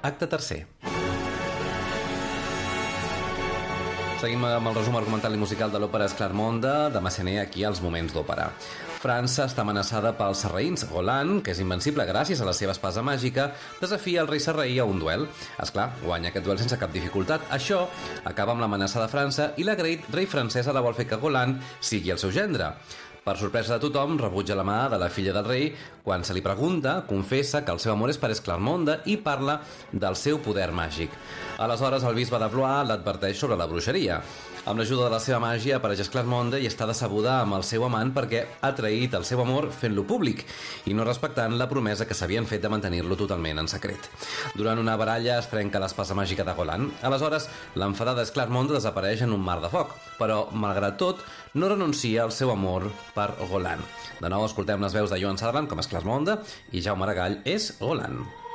acte tercer. Seguim amb el resum argumental i musical de l'òpera Esclarmonde de Massenet aquí als Moments d'Òpera. França està amenaçada pels sarraïns. Roland, que és invencible gràcies a la seva espasa màgica, desafia el rei sarraí a un duel. Esclar, guanya aquest duel sense cap dificultat. Això acaba amb l'amenaça de França i l'agraït rei francès ara vol fer que Roland sigui el seu gendre. Per sorpresa de tothom, rebutja la mà de la filla del rei. Quan se li pregunta, confessa que el seu amor és per Esclarmonde i parla del seu poder màgic. Aleshores, el bisbe de Blois l'adverteix sobre la bruixeria. Amb l'ajuda de la seva màgia apareix Esclarmonde i està decebuda amb el seu amant perquè ha traït el seu amor fent-lo públic i no respectant la promesa que s'havien fet de mantenir-lo totalment en secret. Durant una baralla es trenca l'espasa màgica de Roland. Aleshores, l'enfadada Esclarmonde desapareix en un mar de foc, però, malgrat tot, no renuncia al seu amor per Roland. De nou escoltem les veus de Joan Sutherland com Esclarmonde i Jaume Aragall és Roland.